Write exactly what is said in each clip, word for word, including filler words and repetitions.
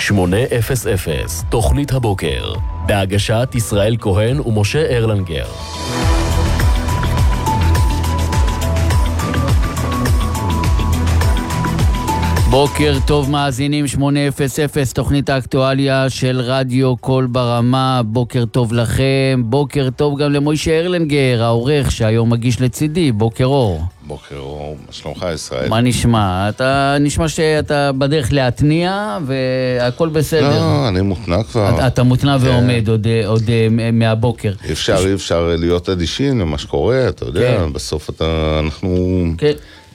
שמונה אפס אפס, תוכנית הבוקר, בהגשת ישראל כהן ומשה ארלנגר. בוקר טוב מאזינים, שמונה אפס אפס, תוכנית האקטואליה של רדיו קול ברמה. בוקר טוב לכם, בוקר טוב גם למוישה ארלנגר, העורך שהיום מגיש לצידי. בוקר אור. בוקר אור, מה שלומך ישראל? מה נשמע? אתה נשמע שאתה בדרך להתניע והכל בסדר. לא, אני מותנה כבר. אתה, אתה מותנה כן. ועומד עוד, עוד מהבוקר. אי אפשר, אי אפשר להיות אדישים למה שקורה, אתה יודע, כן. בסוף אתה, אנחנו... כן.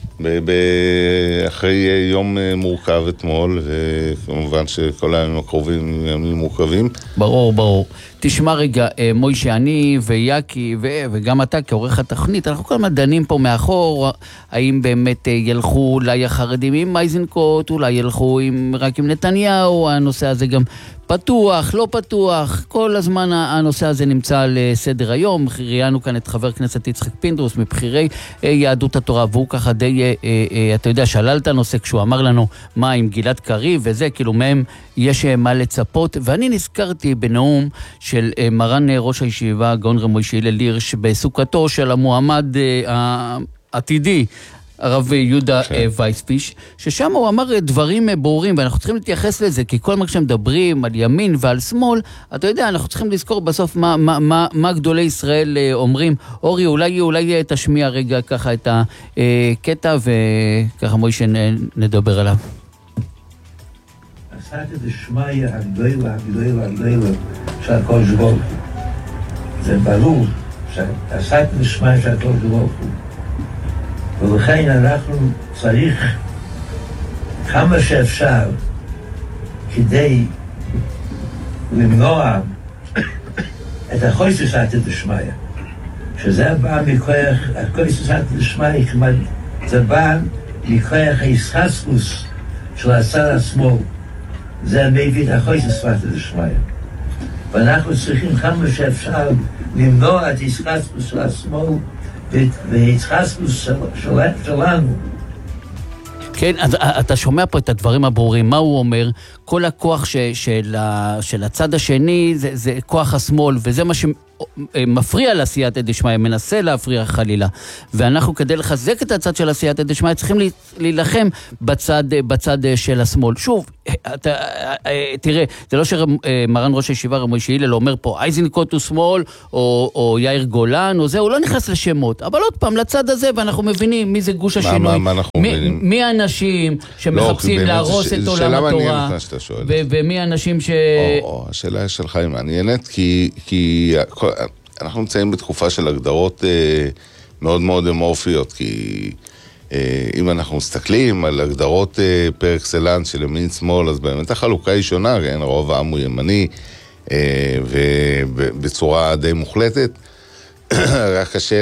אחרי יום מורכב אתמול, וכמובן שכל הימים הקרובים ימים מורכבים. ברור, ברור. תשמע רגע, מוישה, אני ויאקי וגם אתה כעורך התכנית, אנחנו כל הזמן דנים פה מאחור, האם באמת ילכו אולי החרדים עם אייזנקוט, אולי ילכו עם, רק עם נתניהו, הנושא הזה גם פתוח, לא פתוח, כל הזמן הנושא הזה נמצא על סדר היום. ראיינו כאן את חבר כנסת יצחק פינדרוס מבחירי יהדות התורה, והוא ככה די, אתה יודע, שלל את הנושא כשהוא אמר לנו מה עם גלעד קריב וזה, כאילו מהם יש מה לצפות, ואני נזכרתי בנאום של מרן ראש הישיבה גאון רב משה הלל הירש בסוכתו של המועמד העתידי הרב יהודה וייספיש, ששם הוא אמר דברים ברורים, ואנחנו צריכים להתייחס לזה, כי כל מה כשמדברים על ימין ועל שמאל, אתה יודע, אנחנו צריכים לזכור בסוף מה, מה, מה, מה גדולי ישראל אומרים. אורי, אולי, אולי תשמיע רגע ככה את הקטע, וככה מוישה נדבר עליו. עשת את השמי הגדולה, הגדולה, הגדולה, של הכל שבוק. זה ברור, שעשת את השמי של הכל שבוק. ולכן אנחנו צריך כמה שאפשר כדי למנוע את החוסר סייעתא דשמיא, שזה בא מכוח, החוסר סייעתא דשמיא, זה בא מכוח ההסחספוס של הצד השמאל, זה מביא את החוסר סייעתא דשמיא, ואנחנו צריכים כמה שאפשר למנוע את ההסחספוס של השמאל וההתחספוס שלנו. כן, אתה שומע פה את הדברים הברורים, מה הוא אומר? כל הכוח ש, של, של הצד השני זה, זה כוח השמאל, וזה מה שמפריע לעשייתא דשמיא, מנסה להפריע חלילה. ואנחנו כדי לחזק את הצד של עשייתא דשמיא צריכים להילחם בצד, בצד של השמאל. שוב, אתה, תראה, זה לא שמרן ראש הישיבה רב משה הלל אומר פה אייזנקוט הוא שמאל, או, או יאיר גולן, או זה, הוא לא נכנס לשמות. אבל עוד פעם, לצד הזה, ואנחנו מבינים מי זה גוש השינוי. מה, מה אנחנו מי, מבינים? מי האנשים שמחפשים לא, להרוס ש... את עולם התורה, ו- ומי האנשים ש... או, או, השאלה שלך היא מעניינת, כי, כי אנחנו נמצאים בתקופה של הגדרות אה, מאוד מאוד אמורפיות, כי אה, אם אנחנו מסתכלים על הגדרות אה, פר אקסלנס של ימין שמאל, אז באמת החלוקה היא שונה, כן? רוב העם הוא ימני, אה, ובצורה די מוחלטת, רק השאלה,